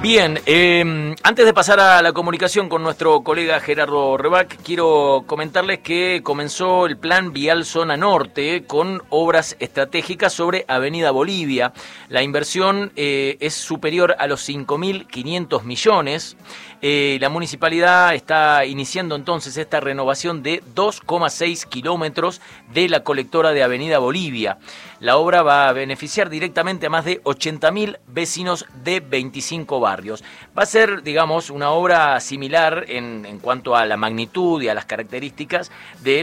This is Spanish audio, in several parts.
Bien, antes de pasar a la comunicación con nuestro colega Gerardo Rebac, quiero comentarles que comenzó el plan Vial Zona Norte con obras estratégicas sobre Avenida Bolivia. La inversión es superior a los 5.500 millones. La municipalidad está iniciando entonces esta renovación de 2,6 kilómetros de la colectora de Avenida Bolivia. La obra va a beneficiar directamente a más de 80.000 vecinos de 25 barrios. Va a ser, digamos, una obra similar en cuanto a la magnitud y a las características de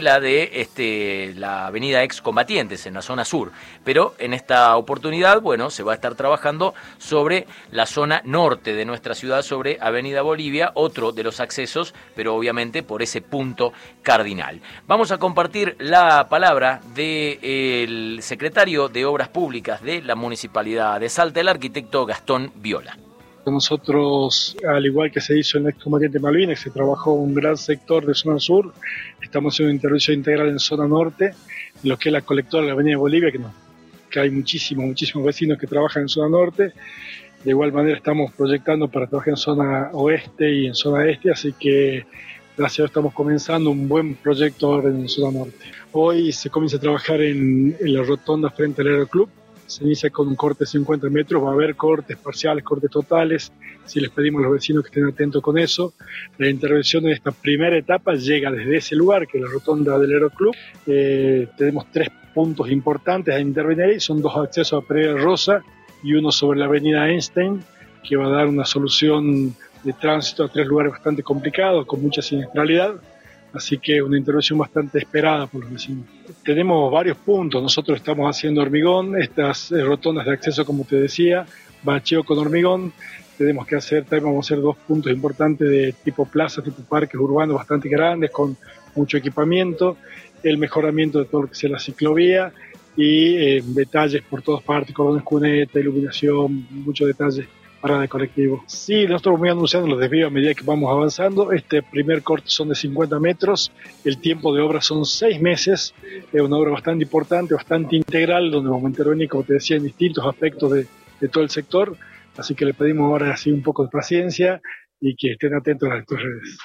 la avenida Excombatientes en la zona sur. Pero en esta oportunidad, bueno, se va a estar trabajando sobre la zona norte de nuestra ciudad, sobre Avenida Bolivia, otro de los accesos, pero obviamente por ese punto cardinal. Vamos a compartir la palabra del secretario de Obras Públicas de la Municipalidad de Salta, el arquitecto Gastón Viola. Nosotros, al igual que se hizo en el Excombatiente Malvinas, se trabajó un gran sector de zona sur, estamos haciendo una intervención integral en zona norte, en lo que es la colectora de la Avenida Bolivia, que hay muchísimos vecinos que trabajan en zona norte. De igual manera estamos proyectando para trabajar en zona oeste y en zona este, así que gracias a Dios estamos comenzando un buen proyecto ahora en zona norte. Hoy se comienza a trabajar en la rotonda frente al Aeroclub. Se inicia con un corte de 50 metros, va a haber cortes parciales, cortes totales. Si les pedimos a los vecinos que estén atentos con eso. La intervención en esta primera etapa llega desde ese lugar, que es la rotonda del Aeroclub. Tenemos 3 puntos importantes a intervenir, son 2 accesos a Pereira Rosa y uno sobre la avenida Einstein, que va a dar una solución de tránsito a 3 lugares bastante complicados, con mucha siniestralidad. Así que una intervención bastante esperada por los vecinos. Tenemos varios puntos, nosotros estamos haciendo hormigón, estas rotondas de acceso, como te decía, bacheo con hormigón. Tenemos que hacer, también vamos a hacer 2 puntos importantes de tipo plaza, tipo parques urbanos bastante grandes, con mucho equipamiento, el mejoramiento de todo lo que sea la ciclovía y detalles por todas partes, cordones cuneta, iluminación, muchos detalles. Parada de colectivo. Sí, nosotros vamos anunciando los desvíos a medida que vamos avanzando. Este primer corte son de 50 metros, el tiempo de obra son 6 meses, es una obra bastante importante, bastante integral, donde vamos a intervenir, como te decía, en distintos aspectos de todo el sector, así que le pedimos ahora así un poco de paciencia y que estén atentos a las redes.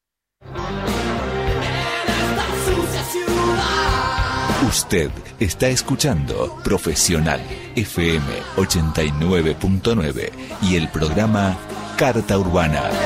Usted está escuchando Profesional FM 89.9 y el programa Carta Urbana.